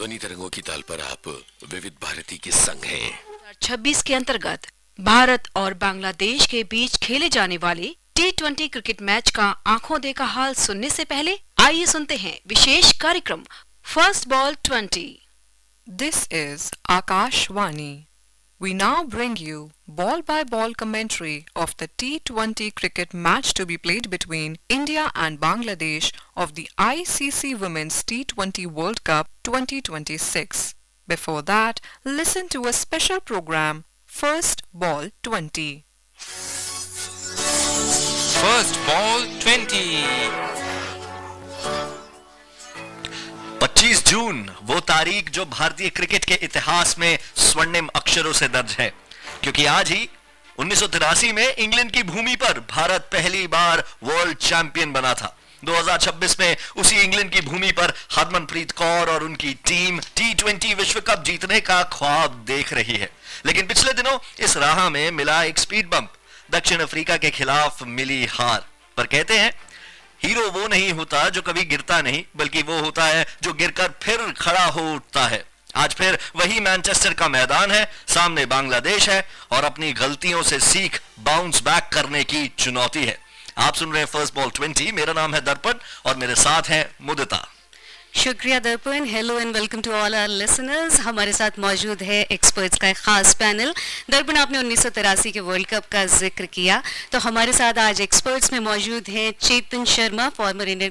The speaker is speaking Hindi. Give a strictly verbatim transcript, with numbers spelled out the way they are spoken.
ध्वनि तरंगों की ताल पर आप विविध भारती के संग हैं। दो हज़ार छब्बीस के अंतर्गत भारत और बांग्लादेश के बीच खेले जाने वाले टी ट्वेंटी क्रिकेट मैच का आंखों देखा हाल सुनने से पहले आइए सुनते हैं विशेष कार्यक्रम first ball twenty. This is Akashvani. We now bring you ball-by-ball commentary of the T twenty cricket match to be played between India and Bangladesh of the I C C Women's T twenty World Cup twenty twenty-six. Before that, listen to a special program, First Ball twenty. First Ball twenty. पच्चीस जून वो तारीख जो भारतीय क्रिकेट के इतिहास में स्वर्णिम अक्षरों से दर्ज है, क्योंकि आज ही उन्नीस सौ तिरासी में इंग्लैंड की भूमि पर भारत पहली बार वर्ल्ड चैंपियन बना था। दो हज़ार छब्बीस में उसी इंग्लैंड की भूमि पर हरमनप्रीत कौर और उनकी टीम टी ट्वेंटी विश्व कप जीतने का ख्वाब देख रही है। लेकिन पिछले दिनों इस राह में मिला एक स्पीड बम्प, दक्षिण अफ्रीका के खिलाफ मिली हार। पर कहते हैं हीरो वो नहीं होता जो कभी गिरता नहीं, बल्कि वो होता है जो गिरकर फिर खड़ा हो उठता है। आज फिर वही मैनचेस्टर का मैदान है, सामने बांग्लादेश है और अपनी गलतियों से सीख बाउंस बैक करने की चुनौती है। आप सुन रहे हैं फर्स्ट बॉल ट्वेंटी। मेरा नाम है दर्पण और मेरे साथ हैं मुदिता। शुक्रिया दर्पण। Hello and welcome to all our listeners. हमारे साथ मौजूद है एक्सपर्ट्स का एक खास पैनल। दर्पण, आपने उन्नीस सौ तिरासी के वर्ल्ड कप का जिक्र किया, तो हमारे साथ आज एक्सपर्ट्स में मौजूद हैं चेतन शर्मा, फॉर्मर इंडियन